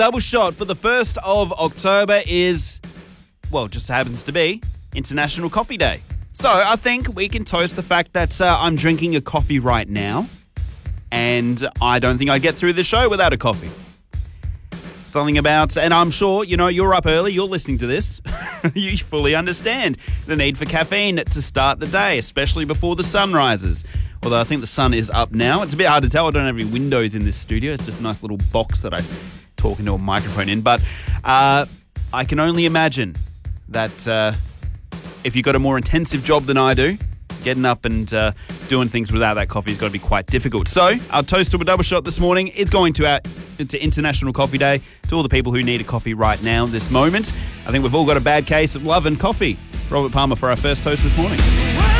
Double shot for the 1st of October is, well, just happens to be International Coffee Day. So I think we can toast the fact that I'm drinking a coffee right now, and I don't think I'd get through the show without a coffee. Something about, and I'm sure, you're up early, you're listening to this. You fully understand the need for caffeine to start the day, especially before the sun rises. Although I think the sun is up now. It's a bit hard to tell. I don't have any windows in this studio. It's just a nice little box that I talk into a microphone in. But I can only imagine that if you've got a more intensive job than I do, getting up and doing things without that coffee has got to be quite difficult. So our toast to a double shot this morning is going to International Coffee Day, to all the people who need a coffee right now, this moment. I think we've all got a bad case of love and coffee. Robert Palmer for our first toast this morning.